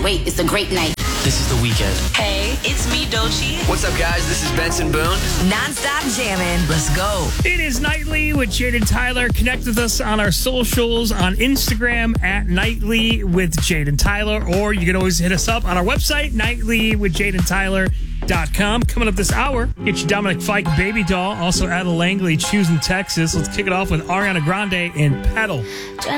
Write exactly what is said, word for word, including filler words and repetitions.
wait, it's a great night. This is The Weeknd. Hey, it's me, Doechii. What's up, guys? This is Benson Boone. Non-stop jamming. Let's go. It is Nightly with Jaden Tyler. Connect with us on our socials on Instagram at Nightly with Jaden Tyler, or you can always hit us up on our website, nightly with jaden tyler dot com. Coming up this hour, get you Dominic Fike, Baby Doll. Also, Ada Langley, Choosing Texas. Let's kick it off with Ariana Grande and Pedal.